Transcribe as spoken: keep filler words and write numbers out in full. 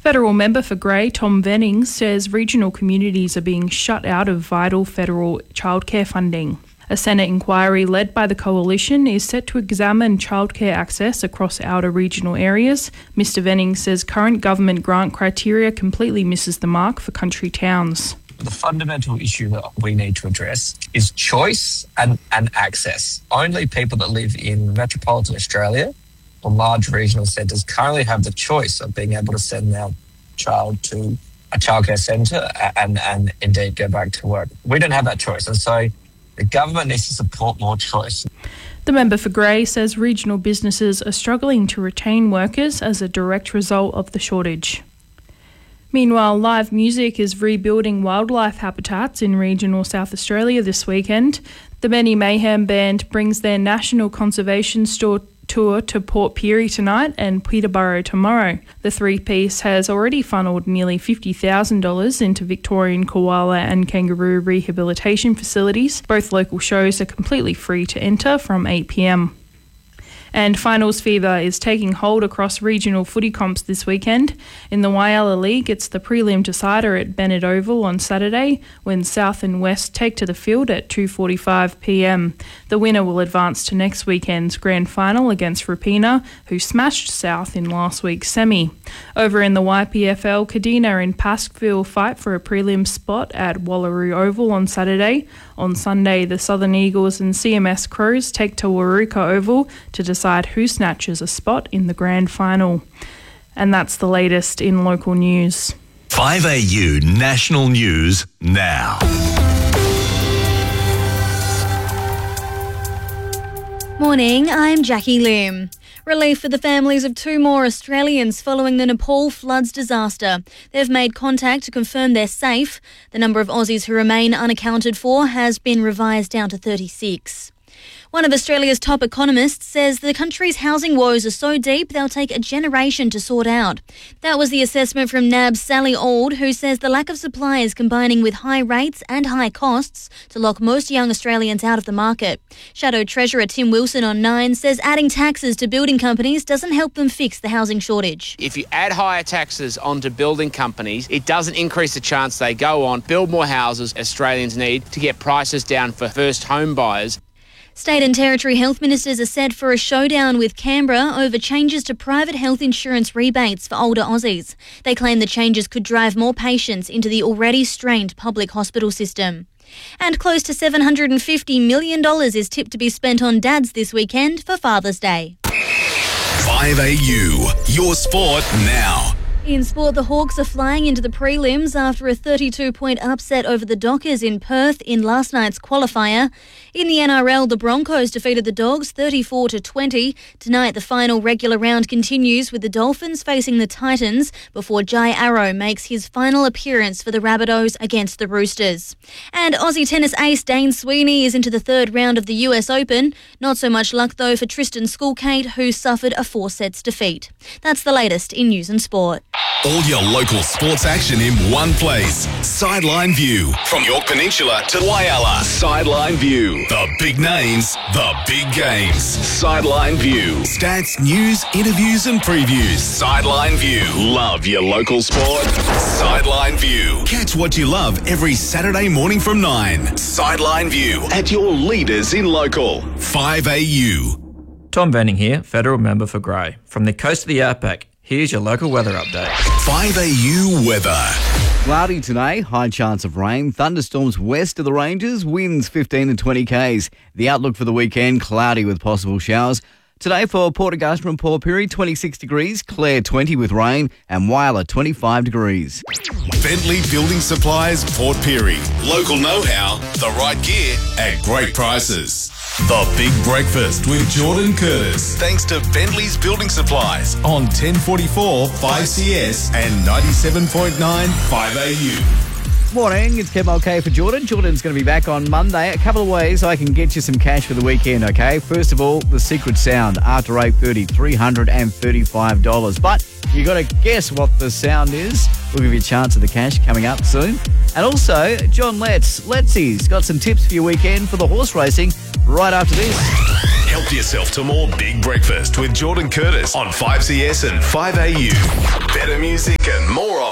Federal member for Grey, Tom Venning, says regional communities are being shut out of vital federal childcare funding. A Senate inquiry led by the Coalition is set to examine childcare access across outer regional areas. Mister Venning says current government grant criteria completely misses the mark for country towns. The fundamental issue that we need to address is choice and, and access. Only people that live in metropolitan Australia or large regional centres currently have the choice of being able to send their child to a childcare centre and, and indeed go back to work. We don't have that choice, and so the government needs to support more choice. The member for Grey says regional businesses are struggling to retain workers as a direct result of the shortage. Meanwhile, live music is rebuilding wildlife habitats in regional South Australia this weekend. The Benny Mayhem Band brings their National Conservation Store tour to Port Pirie tonight and Peterborough tomorrow. The three-piece has already funneled nearly fifty thousand dollars into Victorian koala and kangaroo rehabilitation facilities. Both local shows are completely free to enter from eight p m. And finals fever is taking hold across regional footy comps this weekend. In the Whyalla League, it's the prelim decider at Bennett Oval on Saturday when South and West take to the field at two forty-five p m. The winner will advance to next weekend's grand final against Rapina, who smashed South in last week's semi. Over in the Y P F L, Kadina and Pasqueville fight for a prelim spot at Wallaroo Oval on Saturday. On Sunday, the Southern Eagles and C M S Crows take to Waruka Oval to decide who snatches a spot in the grand final. And that's the latest in local news. five A U National News now. Morning, I'm Jackie Lim. Relief for the families of two more Australians following the Nepal floods disaster. They've made contact to confirm they're safe. The number of Aussies who remain unaccounted for has been revised down to thirty-six. One of Australia's top economists says the country's housing woes are so deep they'll take a generation to sort out. That was the assessment from N A B's Sally Auld, who says the lack of supply is combining with high rates and high costs to lock most young Australians out of the market. Shadow Treasurer Tim Wilson on Nine says adding taxes to building companies doesn't help them fix the housing shortage. If you add higher taxes onto building companies, it doesn't increase the chance they go on, build more houses Australians need to get prices down for first home buyers. State and Territory health ministers are set for a showdown with Canberra over changes to private health insurance rebates for older Aussies. They claim the changes could drive more patients into the already strained public hospital system. And close to seven hundred fifty million dollars is tipped to be spent on dads this weekend for Father's Day. five A U, your sport now. In sport, the Hawks are flying into the prelims after a thirty-two point upset over the Dockers in Perth in last night's qualifier. In the N R L, the Broncos defeated the Dogs thirty-four to twenty. Tonight, the final regular round continues with the Dolphins facing the Titans before Jai Arrow makes his final appearance for the Rabbitohs against the Roosters. And Aussie tennis ace Dane Sweeney is into the third round of the U S Open. Not so much luck, though, for Tristan Skulkate, who suffered a four-sets defeat. That's the latest in news and sport. All your local sports action in one place. Sideline View. From York Peninsula to Whyalla. Sideline View. The big names, the big games. Sideline View. Stats, news, interviews and previews. Sideline View. Love your local sport? Sideline View. Catch what you love every Saturday morning from nine. Sideline View. At your leaders in local. five A U. Tom Venning here, Federal Member for Grey. From the coast of the Outback, here's your local weather update. five A U weather. Cloudy today, high chance of rain. Thunderstorms west of the ranges, winds fifteen to twenty k's. The outlook for the weekend, cloudy with possible showers. Today for Port Augusta and Port Pirie, twenty-six degrees, Clare twenty with rain, and Whyalla twenty-five degrees. Bentley Building Supplies, Port Pirie. Local know-how, the right gear at great prices. The Big Breakfast with Jordan Curtis. Thanks to Bentley's Building Supplies on ten forty-four five C S and ninety-seven point nine five A U. Morning, it's Kev Mulcahy for Jordan. Jordan's going to be back on Monday. A couple of ways I can get you some cash for the weekend, okay? First of all, the secret sound, after eight thirty, three hundred thirty-five dollars. But you got to guess what the sound is. We'll give you a chance of the cash coming up soon. And also, John Letts, Lettsy's got some tips for your weekend for the horse racing right after this. Help yourself to more Big Breakfast with Jordan Curtis on five C S and five A U. Better music and more